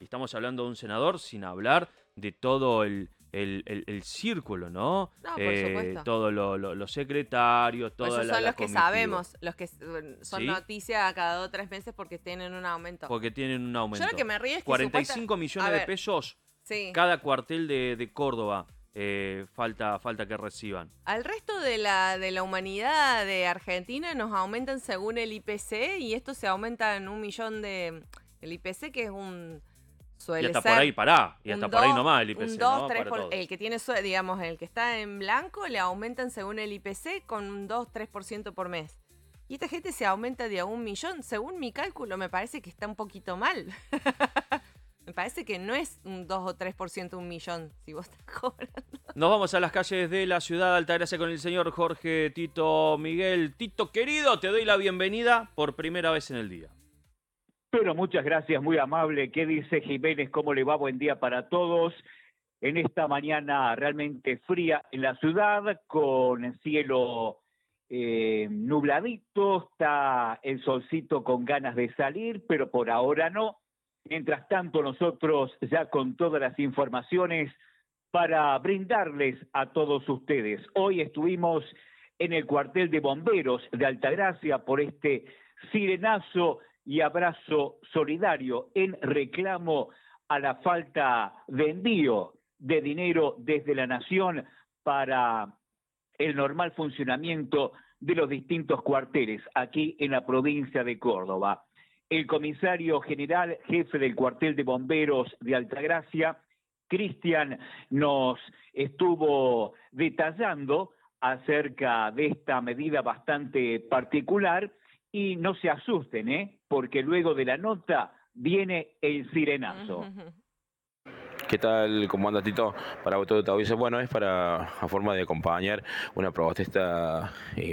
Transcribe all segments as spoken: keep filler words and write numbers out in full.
estamos hablando de un senador, sin hablar de todo el, el, el, el círculo, ¿no? No, por Eh, supuesto. todos lo, lo, los secretarios, Pues toda esos la, son la los que comitiva. sabemos, los que son ¿Sí? noticia cada dos o tres meses porque tienen un aumento. Porque tienen un aumento. Yo lo que me río es que cuarenta y cinco supuesta... millones A de ver, pesos sí. cada cuartel de, de Córdoba eh, falta, falta que reciban. Al resto de la, de la humanidad de Argentina nos aumentan según el I P C y esto se aumenta en un millón de... El I P C que es un... Suele Y hasta ser por ahí pará, y hasta un por ahí dos, nomás el I P un C, dos, ¿no? tres Para por, todos. el que tiene, sue- digamos, el que está en blanco le aumentan según el I P C con un dos, tres por ciento por mes. Y esta gente se aumenta de a un millón. Según mi cálculo, me parece que está un poquito mal. Me parece que no es un dos o tres por ciento un millón, si vos estás cobrando. Nos vamos a las calles de la ciudad de Altagracia con el señor Jorge Tito Miguel. Tito, querido, te doy la bienvenida por primera vez en el día. Pero muchas gracias, muy amable. ¿Qué dice Jiménez? ¿Cómo le va? Buen día para todos. En esta mañana realmente fría en la ciudad, con el cielo eh, nubladito, está el solcito con ganas de salir, pero por ahora no. Mientras tanto, nosotros ya con todas las informaciones para brindarles a todos ustedes. Hoy estuvimos en el cuartel de bomberos de Altagracia por este sirenazo y abrazo solidario en reclamo a la falta de envío de dinero desde la Nación para el normal funcionamiento de los distintos cuarteles aquí en la provincia de Córdoba. El comisario general, jefe del cuartel de bomberos de Altagracia, Cristian, nos estuvo detallando acerca de esta medida bastante particular y no se asusten, ¿eh? Porque luego de la nota viene el sirenazo. ¿Qué tal? ¿Cómo anda, Tito? Para todo tu aviso, bueno, es para a forma de acompañar una protesta eh,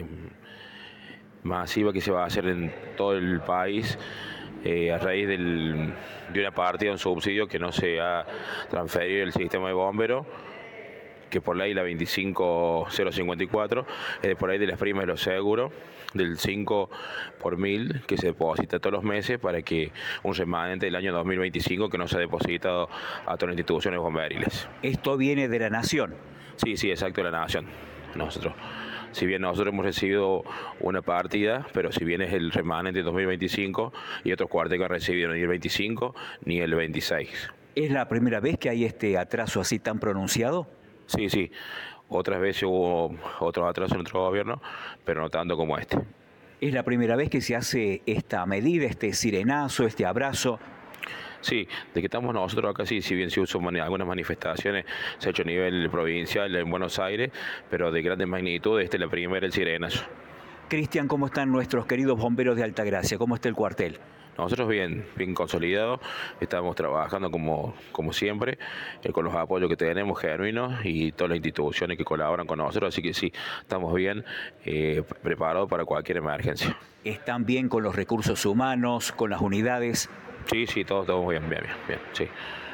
masiva que se va a hacer en todo el país eh, a raíz del, de una partida, un subsidio que no se ha transferido el sistema de bomberos, que por ley la veinticinco mil cincuenta y cuatro es de por ahí de las primas de los seguros, del cinco por mil que se deposita todos los meses para que un remanente del año dos mil veinticinco que no se ha depositado a todas las instituciones bomberiles. Esto viene de la Nación. Sí, sí, exacto, de la Nación. Nosotros, si bien nosotros hemos recibido una partida, pero si bien es el remanente de dos mil veinticinco y otros cuarteles que han recibido ni el veinticinco ni el veintiséis. ¿Es la primera vez que hay este atraso así tan pronunciado? Sí, sí. Otras veces hubo otros atrasos en otro gobierno, pero no tanto como este. ¿Es la primera vez que se hace esta medida, este sirenazo, este abrazo? Sí, de que estamos nosotros acá, sí, si bien se usan algunas manifestaciones, se ha hecho a nivel provincial en Buenos Aires, pero de grandes magnitudes, este es la primera, el sirenazo. Cristian, ¿cómo están nuestros queridos bomberos de Altagracia? ¿Cómo está el cuartel? Nosotros bien, bien consolidados, estamos trabajando como, como siempre, eh, con los apoyos que tenemos genuinos y todas las instituciones que colaboran con nosotros, así que sí, estamos bien eh, preparados para cualquier emergencia. ¿Están bien con los recursos humanos, con las unidades? Sí, sí, todos estamos bien, bien, bien, bien, sí.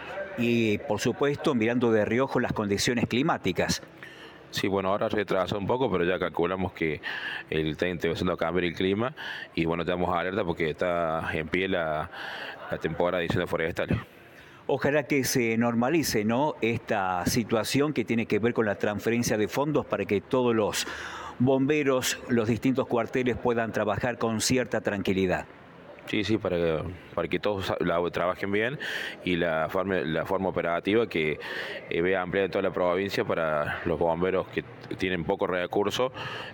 Y por supuesto, mirando de reojo las condiciones climáticas. Sí, bueno, ahora retrasa un poco, pero ya calculamos que el está empezando a cambiar el clima y bueno, estamos alerta porque está en pie la, la temporada de incendios forestales. Ojalá que se normalice, ¿no?, esta situación que tiene que ver con la transferencia de fondos para que todos los bomberos, los distintos cuarteles puedan trabajar con cierta tranquilidad. Sí, sí, para que, para que todos la, trabajen bien y la forma, la forma operativa que eh, vea ampliada en toda la provincia para los bomberos que tienen pocos recursos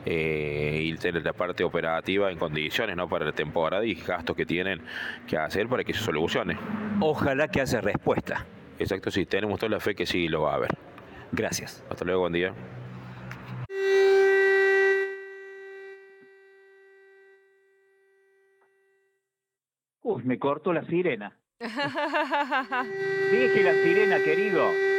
eh, y tener la parte operativa en condiciones, ¿no?, para la temporada y gastos que tienen que hacer para que se solucione. Ojalá que haya respuesta. Exacto, sí, tenemos toda la fe que sí lo va a haber. Gracias. Hasta luego, buen día. Uy, me cortó la sirena. Dije la sirena, querido.